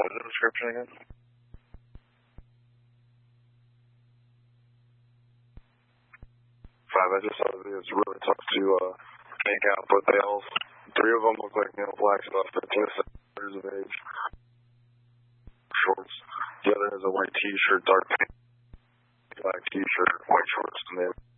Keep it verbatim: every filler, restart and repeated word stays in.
was the description again? Five, I just thought it's really tough to uh, make out, but they all, three of them look like male blacks about fifteen years of age. Shorts. The other has a white t-shirt, dark pants, black t-shirt, white shorts, and they